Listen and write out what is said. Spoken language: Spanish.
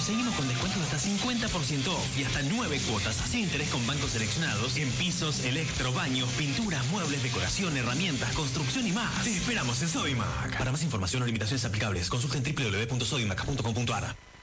seguimos con descuentos de hasta 50% off y hasta 9 cuotas sin interés con bancos seleccionados en pisos, electro, baños, pinturas, muebles, decoración, herramientas, construcción y más. Te esperamos en Sodimac. Para más información o limitaciones aplicables, consulta en www.sodimac.com.ar.